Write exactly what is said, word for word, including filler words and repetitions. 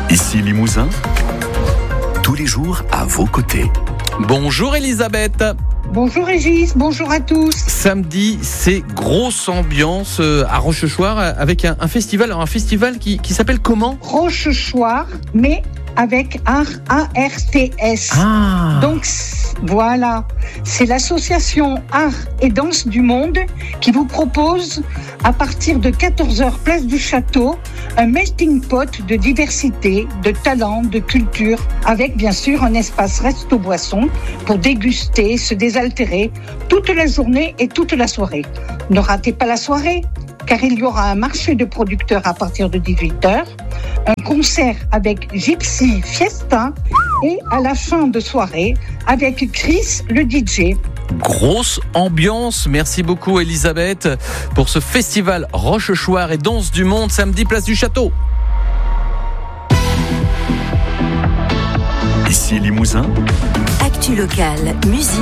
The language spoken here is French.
Ici Limousin, tous les jours à vos côtés. Bonjour Elisabeth. Bonjour Régis, bonjour à tous. Samedi, c'est grosse ambiance à Rochechouart avec un, un festival, alors un festival qui, qui s'appelle comment ? Rochechouart, mais avec art A R T S. Ah. Donc voilà, c'est l'association Art et Danse du Monde qui vous propose à partir de quatorze heures place du Château un melting pot de diversité, de talents, de culture, avec bien sûr un espace resto-boisson pour déguster, se désaltérer toute la journée et toute la soirée. Ne ratez pas la soirée, car il y aura un marché de producteurs à partir de dix-huit heures, un concert avec Gypsy Fiesta et à la fin de soirée avec Chris le D J. Grosse ambiance, merci beaucoup Elisabeth pour ce festival Rochechouart et Danse du Monde samedi place du Château. Ici Limousin. Actu locale, musique.